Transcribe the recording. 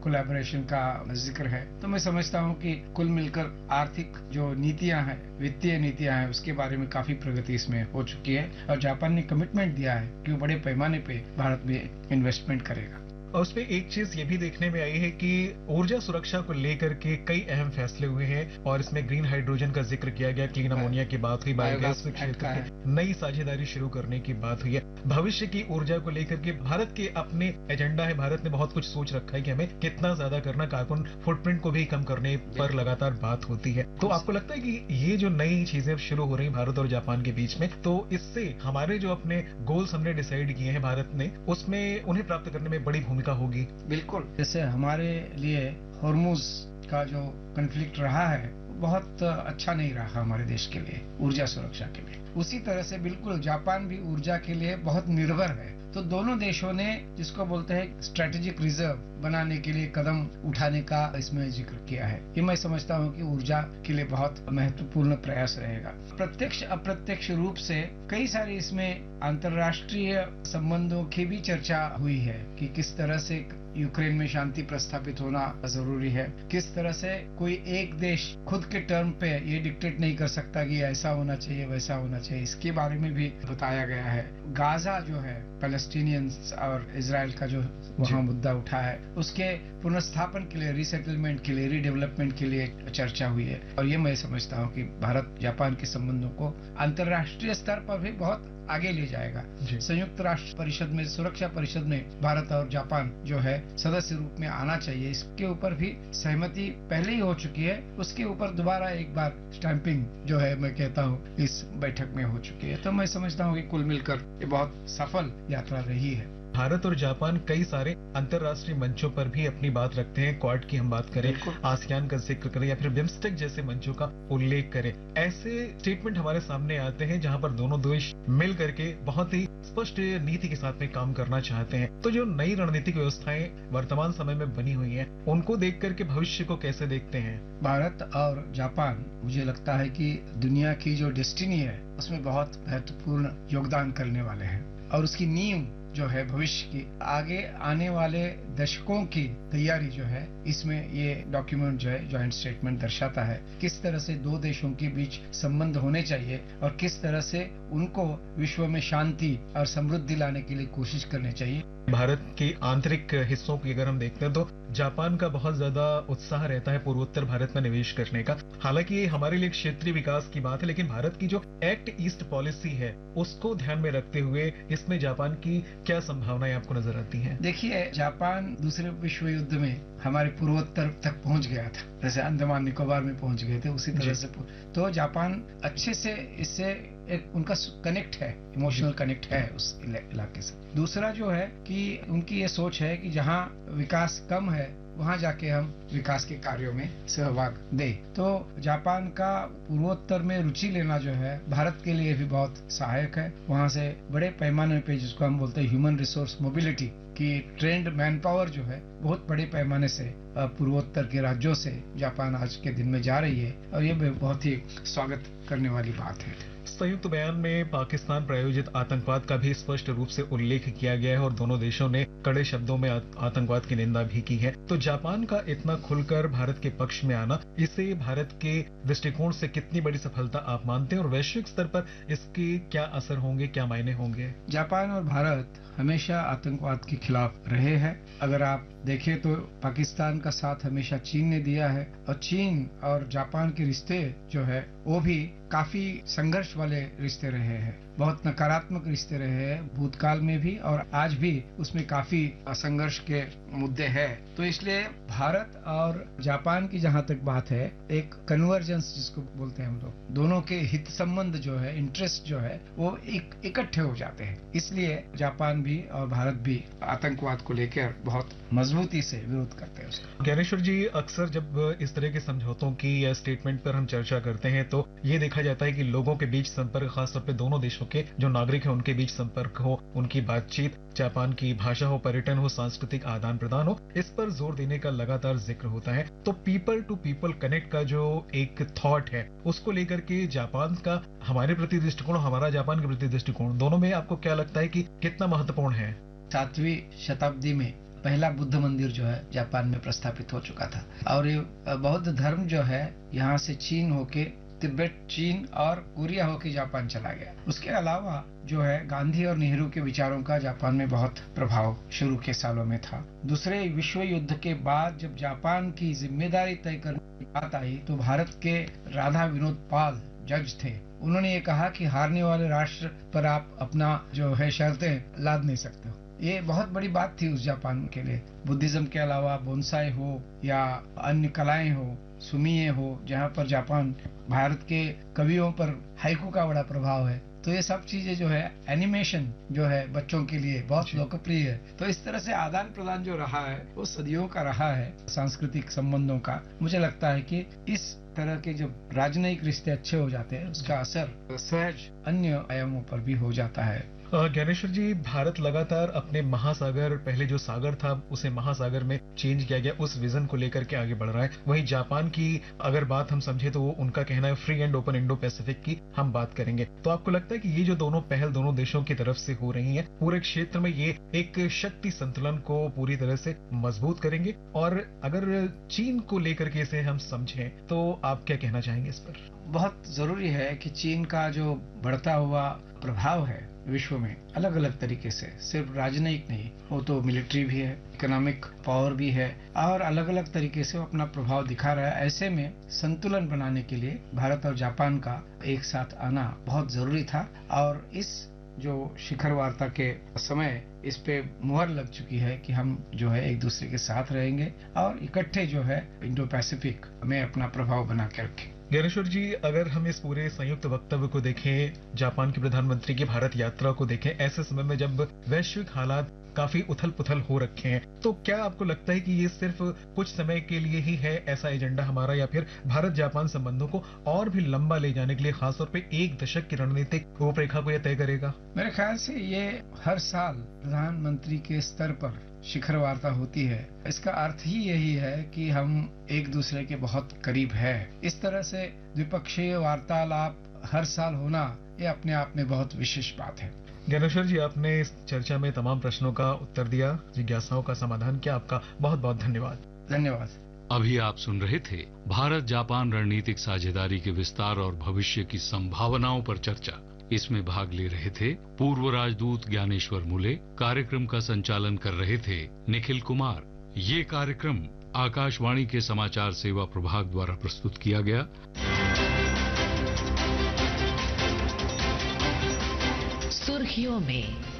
Collaboration का जिक्र है। तो मैं समझता हूँ कि कुल मिलकर आर्थिक जो नीतियां हैं, वित्तीय नीतियां हैं, उसके बारे में काफी प्रगति इसमें हो चुकी है और जापान ने कमिटमेंट दिया है कि वो बड़े पैमाने पे भारत में इन्वेस्टमेंट करेगा। और उसमें एक चीज ये भी देखने में आई है कि ऊर्जा सुरक्षा को लेकर के कई अहम फैसले हुए हैं और इसमें ग्रीन हाइड्रोजन का जिक्र किया गया, क्लीन अमोनिया की बात हुई, बायोगैस के क्षेत्र में नई साझेदारी शुरू करने की बात हुई है। भविष्य की ऊर्जा को लेकर के भारत के अपने एजेंडा है, भारत ने बहुत कुछ सोच रखा है कि हमें कितना ज्यादा करना, कार्बन फुटप्रिंट को भी कम करने पर लगातार बात होती है। तो आपको लगता है कि ये जो नई चीजें शुरू हो रही भारत और जापान के बीच में, तो इससे हमारे जो अपने गोल्स हमने डिसाइड किए हैं भारत ने, उसमें उन्हें प्राप्त करने में बड़ी भूमिका होगी? बिल्कुल। जैसे हमारे लिए हॉर्मुज का जो कॉन्फ्लिक्ट रहा है बहुत अच्छा नहीं रहा हमारे देश के लिए, ऊर्जा सुरक्षा के लिए। उसी तरह से बिल्कुल जापान भी ऊर्जा के लिए बहुत निर्भर है। तो दोनों देशों ने जिसको बोलते हैं स्ट्रेटेजिक रिजर्व बनाने के लिए कदम उठाने का इसमें जिक्र किया है। ये मैं समझता हूँ कि ऊर्जा के लिए बहुत महत्वपूर्ण प्रयास रहेगा। प्रत्यक्ष अप्रत्यक्ष रूप से कई सारी इसमें अंतर्राष्ट्रीय संबंधों की भी चर्चा हुई है कि किस तरह से यूक्रेन में शांति प्रस्थापित होना जरूरी है, किस तरह से कोई एक देश खुद के टर्म पे ये डिक्टेट नहीं कर सकता कि ऐसा होना चाहिए वैसा होना चाहिए। इसके बारे में भी बताया गया है। गाजा जो है, पैलेस्टीनियंस और इजराइल का जो वहाँ मुद्दा उठा है, उसके पुनर्स्थापन के लिए, रीसेटलमेंट के लिए, रीडेवलपमेंट के लिए चर्चा हुई है। और ये मैं समझता हूँ कि भारत जापान के संबंधों को अंतर्राष्ट्रीय स्तर पर भी बहुत आगे ले जाएगा। संयुक्त राष्ट्र परिषद में, सुरक्षा परिषद में भारत और जापान जो है सदस्य रूप में आना चाहिए। इसके ऊपर भी सहमति पहले ही हो चुकी है, उसके ऊपर दोबारा एक बार स्टैंपिंग जो है मैं कहता हूँ इस बैठक में हो चुकी है। तो मैं समझता हूँ कि कुल मिलकर ये बहुत सफल यात्रा रही है। भारत और जापान कई सारे अंतर्राष्ट्रीय मंचों पर भी अपनी बात रखते हैं। क्वाड की हम बात करें, आसियान का जिक्र करें या फिर बिम्स्टेक जैसे मंचों का उल्लेख करें, ऐसे स्टेटमेंट हमारे सामने आते हैं जहां पर दोनों देश मिल करके बहुत ही स्पष्ट नीति के साथ में काम करना चाहते हैं। तो जो नई रणनीतिक व्यवस्थाएं वर्तमान समय में बनी हुई हैं, उनको देख करके भविष्य को कैसे देखते हैं? भारत और जापान, मुझे लगता है कि दुनिया की जो डेस्टिनी है उसमें बहुत महत्वपूर्ण योगदान करने वाले हैं और उसकी नींव जो है भविष्य की, आगे आने वाले दशकों की तैयारी जो है, इसमें ये डॉक्यूमेंट जो है जॉइंट स्टेटमेंट दर्शाता है किस तरह से दो देशों के बीच संबंध होने चाहिए और किस तरह से उनको विश्व में शांति और समृद्धि लाने के लिए कोशिश करनी चाहिए। भारत के आंतरिक हिस्सों की अगर हम देखते हैं तो जापान का बहुत ज्यादा उत्साह रहता है पूर्वोत्तर भारत में निवेश करने का। हालांकि ये हमारे लिए क्षेत्रीय विकास की बात है, लेकिन भारत की जो एक्ट ईस्ट पॉलिसी है उसको ध्यान में रखते हुए इसमें जापान की क्या संभावनाएं आपको नजर आती हैं? देखिए, जापान दूसरे विश्व युद्ध में हमारे पूर्वोत्तर तक पहुंच गया था, जैसे अंडमान निकोबार में पहुंच गए थे, उसी तरह से तो जापान अच्छे से इससे एक उनका कनेक्ट है, इमोशनल कनेक्ट है उस इलाके से। दूसरा जो है कि उनकी ये सोच है कि जहाँ विकास कम है वहां जाके हम विकास के कार्यों में सहभाग दे। तो जापान का पूर्वोत्तर में रुचि लेना जो है भारत के लिए भी बहुत सहायक है। वहां से बड़े पैमाने पे जिसको हम बोलते हैं ह्यूमन रिसोर्स मोबिलिटी की ट्रेंड मैन पावर जो है बहुत बड़े पैमाने से पूर्वोत्तर के राज्यों से जापान आज के दिन में जा रही है और ये बहुत ही स्वागत करने वाली बात है। संयुक्त बयान में पाकिस्तान प्रायोजित आतंकवाद का भी स्पष्ट रूप से उल्लेख किया गया है और दोनों देशों ने कड़े शब्दों में आतंकवाद की निंदा भी की है। तो जापान का इतना खुलकर भारत के पक्ष में आना, इसे भारत के दृष्टिकोण से कितनी बड़ी सफलता आप मानते हैं और वैश्विक स्तर पर इसके क्या असर होंगे, क्या मायने होंगे? जापान और भारत हमेशा आतंकवाद के खिलाफ रहे हैं। अगर आप देखें तो पाकिस्तान का साथ हमेशा चीन ने दिया है और चीन और जापान के रिश्ते जो है वो भी काफी संघर्ष वाले रिश्ते रहे हैं, बहुत नकारात्मक रिश्ते रहे हैं भूतकाल में भी और आज भी उसमें काफी संघर्ष के मुद्दे हैं। तो इसलिए भारत और जापान की जहां तक बात है, एक कन्वर्जेंस जिसको बोलते हैं हम लोग, दोनों के हित संबंध जो है, इंटरेस्ट जो है वो इकट्ठे हो जाते हैं। इसलिए जापान भी और भारत भी आतंकवाद को लेकर बहुत मजबूती से विरोध करते हैं उसका। ज्ञानेश्वर जी, अक्सर जब इस तरह के समझौतों की या स्टेटमेंट पर हम चर्चा करते हैं तो ये देखा जाता है कि लोगों के बीच संपर्क, खासतौर पे दोनों देशों के जो नागरिक हैं उनके बीच संपर्क हो, उनकी बातचीत, जापान की भाषा हो, पर्यटन हो, सांस्कृतिक आदान प्रदान हो, इस पर जोर देने का लगातार जिक्र होता है। तो पीपल टू पीपल कनेक्ट का जो एक थॉट है उसको लेकर के जापान का हमारे प्रति दृष्टिकोण, हमारा जापान के प्रति दृष्टिकोण, दोनों में आपको क्या लगता है कि कितना महत्वपूर्ण है? 7वीं शताब्दी में पहला बुद्ध मंदिर जो है जापान में प्रस्थापित हो चुका था। और ये बौद्ध धर्म जो है यहाँ से चीन होके तिब्बत, चीन और कोरिया होके जापान चला गया। उसके अलावा जो है गांधी और नेहरू के विचारों का जापान में बहुत प्रभाव शुरू के सालों में था। दूसरे विश्व युद्ध के बाद जब जापान की जिम्मेदारी तय करने की बात आई तो भारत के राधा विनोद पाल जज थे। उन्होंने ये कहा कि हारने वाले राष्ट्र पर आप अपना जो है शर्तें लाद नहीं सकते हो। ये बहुत बड़ी बात थी उस जापान के लिए। बुद्धिज्म के अलावा बोनसाई हो या अन्य कलाएं हो, सुमिए हो, जहाँ पर जापान भारत के कवियों पर हाइकू का बड़ा प्रभाव है। तो ये सब चीजें जो है, एनिमेशन जो है बच्चों के लिए बहुत लोकप्रिय है। तो इस तरह से आदान प्रदान जो रहा है वो सदियों का रहा है सांस्कृतिक संबंधों का। मुझे लगता है कि इस तरह के जब राजनयिक रिश्ते अच्छे हो जाते हैं उसका असर सहज अन्य आयामों पर भी हो जाता है। ज्ञानेश्वर जी, भारत लगातार अपने महासागर, पहले जो सागर था उसे महासागर में चेंज किया गया, उस विजन को लेकर के आगे बढ़ रहा है। वहीं जापान की अगर बात हम समझे तो उनका कहना है free and open Indo Pacific की हम बात करेंगे। तो आपको लगता है कि ये जो दोनों पहल दोनों देशों की तरफ से हो रही है पूरे क्षेत्र में ये एक शक्ति संतुलन को पूरी तरह से मजबूत करेंगे? और अगर चीन को लेकर के इसे हम समझें तो आप क्या कहना चाहेंगे इस पर? बहुत जरूरी है कि चीन का जो बढ़ता हुआ प्रभाव है विश्व में अलग अलग तरीके से, सिर्फ राजनयिक नहीं, वो तो मिलिट्री भी है, इकोनॉमिक पावर भी है और अलग अलग तरीके से वो अपना प्रभाव दिखा रहा है। ऐसे में संतुलन बनाने के लिए भारत और जापान का एक साथ आना बहुत जरूरी था। और इस जो शिखर वार्ता के समय इस पे मुहर लग चुकी है कि हम जो है एक दूसरे के साथ रहेंगे और इकट्ठे जो है इंडो पैसिफिक में अपना प्रभाव बना के रखें। ज्ञानेश्वर जी, अगर हम इस पूरे संयुक्त वक्तव्य को देखें, जापान के प्रधानमंत्री की भारत यात्रा को देखें, ऐसे समय में जब वैश्विक हालात काफी उथल पुथल हो रखे हैं, तो क्या आपको लगता है कि ये सिर्फ कुछ समय के लिए ही है ऐसा एजेंडा हमारा, या फिर भारत जापान संबंधों को और भी लंबा ले जाने के लिए खासतौर पे एक दशक की रणनीतिक रूपरेखा को यह तय करेगा? मेरे ख्याल से ये हर साल प्रधानमंत्री के स्तर पर शिखर वार्ता होती है। इसका अर्थ ही यही है कि हम एक दूसरे के बहुत करीब है। इस तरह से द्विपक्षीय वार्तालाप हर साल होना ये अपने आप में बहुत विशेष बात है। ज्ञानेश्वर जी, आपने इस चर्चा में तमाम प्रश्नों का उत्तर दिया, जिज्ञासाओं का समाधान किया। आपका बहुत बहुत धन्यवाद। धन्यवाद। अभी आप सुन रहे थे भारत जापान रणनीतिक साझेदारी के विस्तार और भविष्य की संभावनाओं पर चर्चा। इसमें भाग ले रहे थे पूर्व राजदूत ज्ञानेश्वर मुले। कार्यक्रम का संचालन कर रहे थे निखिल कुमार। ये कार्यक्रम आकाशवाणी के समाचार सेवा प्रभाग द्वारा प्रस्तुत किया गया। सुर्खियों में